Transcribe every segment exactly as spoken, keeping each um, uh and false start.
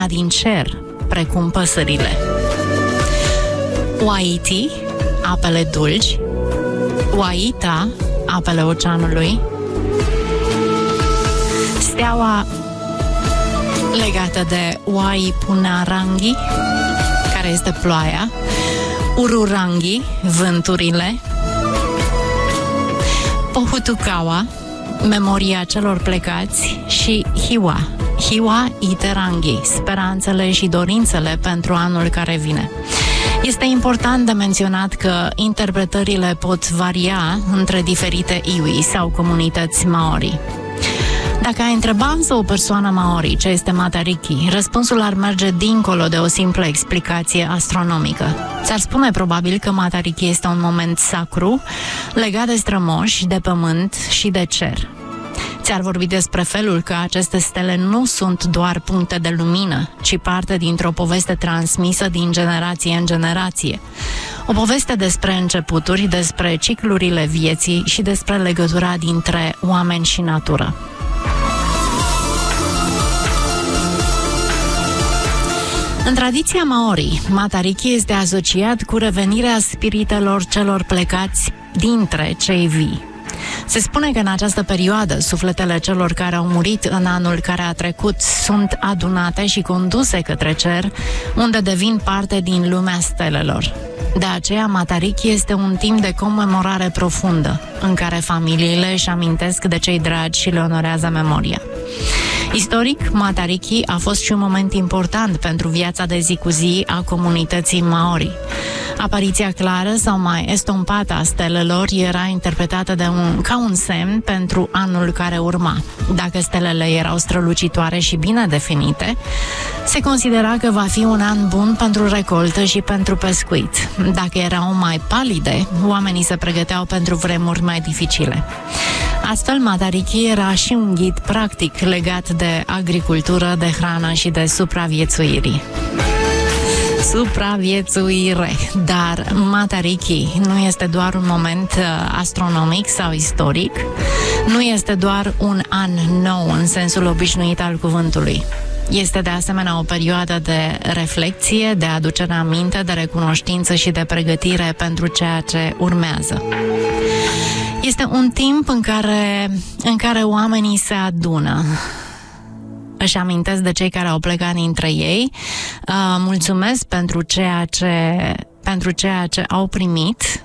din cer, precum păsările. Waiti, apele dulci. Waita, apele oceanului. Steaua legată de Waipunarangi, care este ploaia. Ururangi, vânturile. Pohutukawa, memoria celor plecați. Și Hiwa, Hiwa Iterangi, speranțele și dorințele pentru anul care vine. Este important de menționat că interpretările pot varia între diferite iwi sau comunități maori. Dacă ai întreba însă o persoană maori ce este Matariki, răspunsul ar merge dincolo de o simplă explicație astronomică. Ți-ar spune probabil că Matariki este un moment sacru, legat de strămoși, de pământ și de cer. Ți-ar vorbi despre felul că aceste stele nu sunt doar puncte de lumină, ci parte dintr-o poveste transmisă din generație în generație. O poveste despre începuturi, despre ciclurile vieții și despre legătura dintre oameni și natură. În tradiția maori, Matariki este asociat cu revenirea spiritelor celor plecați dintre cei vii. Se spune că în această perioadă, sufletele celor care au murit în anul care a trecut sunt adunate și conduse către cer, unde devin parte din lumea stelelor. De aceea, Matariki este un timp de comemorare profundă, în care familiile își amintesc de cei dragi și le onorează memoria. Istoric, Matariki a fost și un moment important pentru viața de zi cu zi a comunității maori. Apariția clară sau mai estompată a stelelor era interpretată de un, ca un semn pentru anul care urma. Dacă stelele erau strălucitoare și bine definite, se considera că va fi un an bun pentru recoltă și pentru pescuit. Dacă erau mai palide, oamenii se pregăteau pentru vremuri mai dificile. Astfel, Matariki era și un ghid practic legat de agricultură, de hrană și de supraviețuiri. Supraviețuire. Dar Matariki nu este doar un moment astronomic sau istoric, nu este doar un an nou în sensul obișnuit al cuvântului. Este de asemenea o perioadă de reflecție, de aducere aminte, de recunoștință și de pregătire pentru ceea ce urmează. Este un timp în care, în care oamenii se adună. Își amintesc de cei care au plecat dintre ei, uh, mulțumesc pentru ceea ce, pentru ceea ce au primit,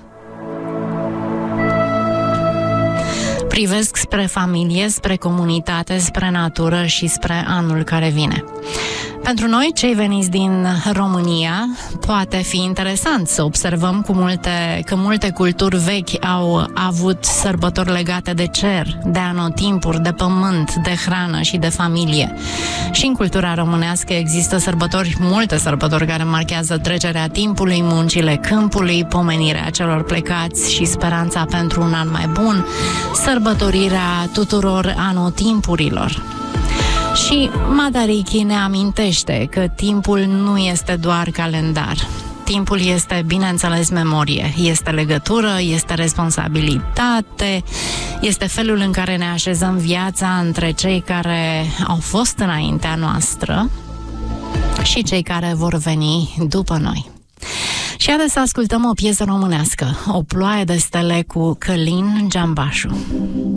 privesc spre familie, spre comunitate, spre natură și spre anul care vine. Pentru noi, cei veniți din România, poate fi interesant să observăm cu multe, că multe culturi vechi au avut sărbători legate de cer, de anotimpuri, de pământ, de hrană și de familie. Și în cultura românească există sărbători, multe sărbători care marchează trecerea timpului, muncile câmpului, pomenirea celor plecați și speranța pentru un an mai bun, sărbătorirea tuturor anotimpurilor. Și Matariki ne amintește că timpul nu este doar calendar. Timpul este, bineînțeles, memorie, este legătură, este responsabilitate, este felul în care ne așezăm viața între cei care au fost înaintea noastră și cei care vor veni după noi. Și haideți să ascultăm o piesă românească, O ploaie de stele cu Călin Giambașu.